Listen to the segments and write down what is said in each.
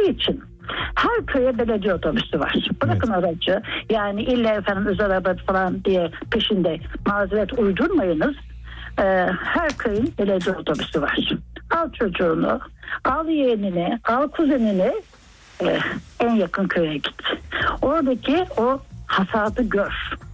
için her köye belediye otobüsü var. Bırakın aracı, yani illa efendim özel araba falan diye peşinde mazeret uydurmayınız. Her köyün belediye otobüsü var. Al çocuğunu, al yeğenini, al kuzenini, en yakın köye git. Oradaki o hasadı gör.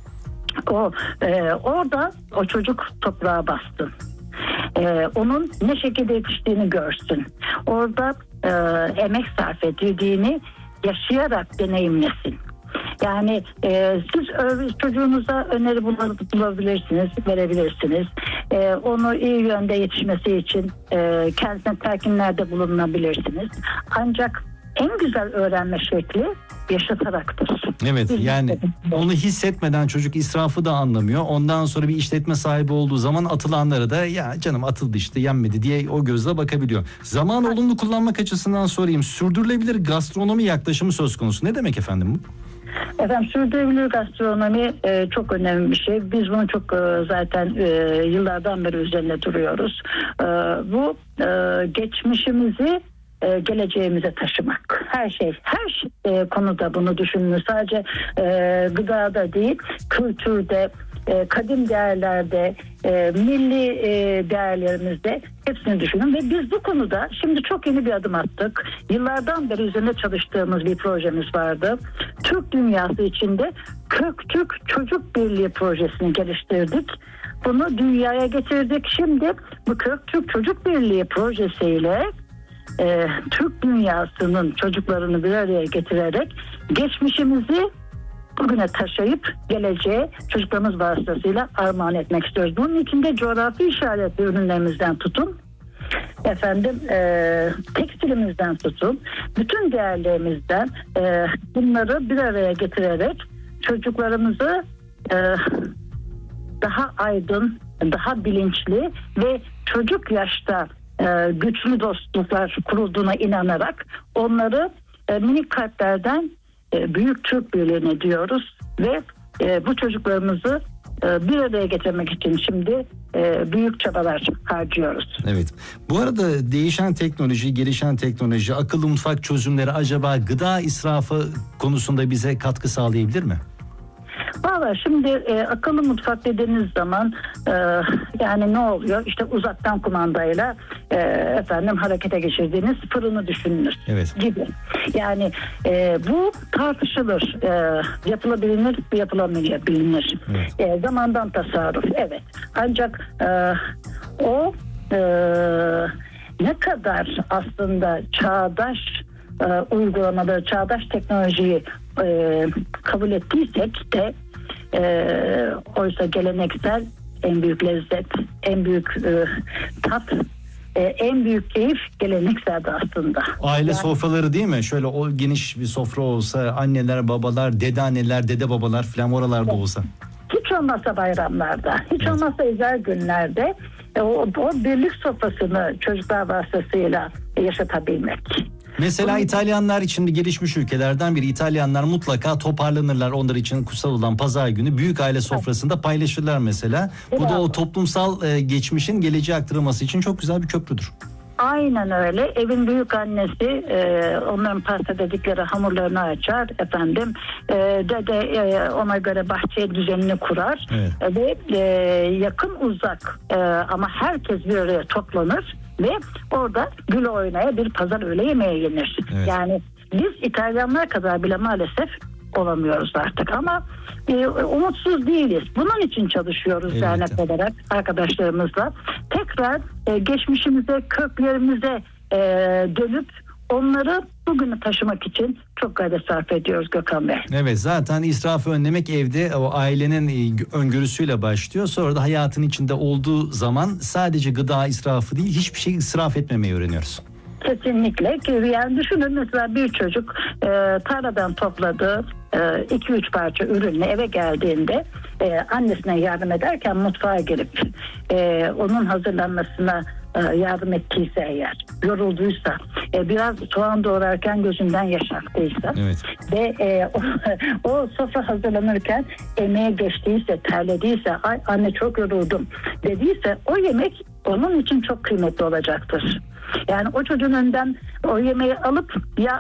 Orada o çocuk toprağa bastın. Onun ne şekilde yetiştiğini görsün. Orada emek sarf edildiğini yaşayarak deneyimlesin. Yani siz çocuğunuza öneri bulabilirsiniz, verebilirsiniz. Onu iyi yönde yetişmesi için kendisine telkinlerde bulunabilirsiniz. Ancak en güzel öğrenme şekli yaşataraktır. Evet, yani onu hissetmeden çocuk israfı da anlamıyor. Ondan sonra bir işletme sahibi olduğu zaman atılanlara da ya canım atıldı işte yenmedi diye o gözle bakabiliyor. Zamanı olumlu kullanmak açısından sorayım. Sürdürülebilir gastronomi yaklaşımı söz konusu. Ne demek efendim bu? Efendim sürdürülebilir gastronomi çok önemli bir şey. Biz bunu çok zaten yıllardan beri üzerine duruyoruz. Bu geçmişimizi geleceğimize taşımak. Her konuda bunu düşünün. Sadece gıdada değil, kültürde, kadim değerlerde, milli değerlerimizde hepsini düşünün ve biz bu konuda şimdi çok yeni bir adım attık. Yıllardan beri üzerinde çalıştığımız bir projemiz vardı. Türk dünyası içinde Köktürk Çocuk Birliği projesini geliştirdik. Bunu dünyaya getirdik. Şimdi bu Köktürk Çocuk Birliği projesiyle Türk dünyasının çocuklarını bir araya getirerek geçmişimizi bugüne taşıyıp geleceğe çocuklarımız vasıtasıyla armağan etmek istiyoruz. Bunun içinde coğrafi işaretli ürünlerimizden tutun, tekstilimizden tutun, bütün değerlerimizden bunları bir araya getirerek çocuklarımızı daha aydın, daha bilinçli ve çocuk yaşta güçlü dostluklar kurulduğuna inanarak onları minik kalplerden Büyük Türk Birliği'ne diyoruz ve bu çocuklarımızı bir araya getirmek için şimdi büyük çabalar harcıyoruz. Evet. Bu arada değişen teknoloji, gelişen teknoloji, akıllı mutfak çözümleri acaba gıda israfı konusunda bize katkı sağlayabilir mi? Valla şimdi akıllı mutfak dediğiniz zaman yani ne oluyor? İşte uzaktan kumandayla harekete geçirdiğiniz fırını düşününüz gibi. Yani bu tartışılır. Yapılabilir, yapılamayabilir. Zamandan tasarruf. Evet. Ancak o ne kadar aslında çağdaş uygulamaları, çağdaş teknolojiyi kabul ettiysek de oysa geleneksel en büyük lezzet, en büyük tat, en büyük keyif gelenekseldi aslında. Aile sofraları değil mi? Şöyle o geniş bir sofra olsa, anneler, babalar, dedeanneler, dede babalar falan oralarda olsa. Hiç olmazsa bayramlarda, hiç olmazsa özel günlerde o birlik sofrasını çocuklar vasıtasıyla yaşatabilmek. Mesela İtalyanlar, şimdi gelişmiş ülkelerden biri, İtalyanlar mutlaka toparlanırlar, onlar için kutsal olan pazar günü büyük aile sofrasında paylaşırlar mesela. Bu da o toplumsal geçmişin geleceğe aktarılması için çok güzel bir köprüdür. Aynen öyle. Evin büyük annesi onların pasta dedikleri hamurlarını açar dede ona göre bahçe düzenini kurar ve yakın uzak ama herkes bir araya toplanır ve orada gül oynaya bir pazar öğle yemeği yenir. Yani biz İtalyanlar kadar bile maalesef olamıyoruz artık ama umutsuz değiliz. Bunun için çalışıyoruz dernek olarak arkadaşlarımızla. Tekrar geçmişimize, köklerimize dönüp onları bugünü taşımak için çok gayret sarf ediyoruz Gökhan Bey. Evet, zaten israfı önlemek evde o ailenin öngörüsüyle başlıyor. Sonra da hayatın içinde olduğu zaman sadece gıda israfı değil, hiçbir şey israf etmemeyi öğreniyoruz. Kesinlikle. Yani düşünün mesela bir çocuk tarladan topladığı 2-3 parça ürünle eve geldiğinde annesine yardım ederken mutfağa girip onun hazırlanmasına yardım ettiyse eğer, yorulduysa, biraz soğan doğrarken gözünden yaş aktıysa ve o sofra hazırlanırken emeğe geçtiyse, terlediyse, ay anne çok yoruldum dediyse o yemek onun için çok kıymetli olacaktır. Yani o çocuğun önünden o yemeği alıp ya